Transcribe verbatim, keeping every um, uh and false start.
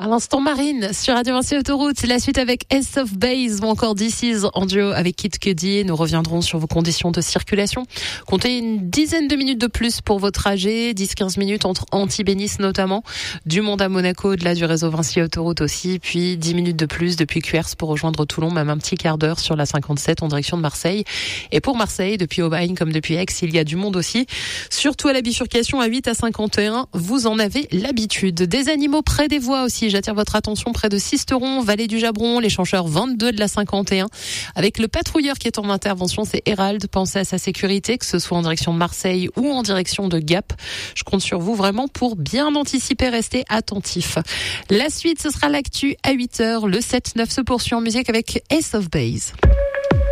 À l'instant Marine sur Radio Vinci Autoroute, la suite avec Ace of Base ou encore This Is en duo avec Kid Cudi. Nous reviendrons sur vos conditions de circulation. Comptez une dizaine de minutes de plus pour vos trajets, dix à quinze minutes entre Antibes-Nice notamment, du Mont à Monaco, au-delà du réseau Vinci Autoroute aussi, puis dix minutes de plus depuis Cuers pour rejoindre Toulon, même un petit quart d'heure sur la cinquante-sept en direction de Marseille. Et pour Marseille, depuis Aubagne comme depuis Aix, il y a du monde aussi. Surtout à la bifurcation à huit à cinquante et un, vous en avez l'habitude. Des animaux près des voies aussi. J'attire votre attention près de Sisteron, Vallée du Jabron, l'échangeur vingt-deux de la cinquante et un. Avec le patrouilleur qui est en intervention, c'est Hérald. Pensez à sa sécurité, que ce soit en direction de Marseille ou en direction de Gap. Je compte sur vous vraiment pour bien anticiper, rester attentif. La suite, ce sera l'actu à huit heures. Le sept neuf se poursuit en musique avec Ace of Base.